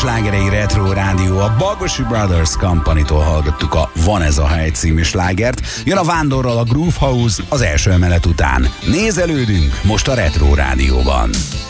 slágerei Retro Rádió. A Bagosi Brothers Company-tól hallgattuk a Van ez a hely című slágert. Jön a Vándorral a Groove House az első emelet után. Nézelődünk most a Retro Rádióban.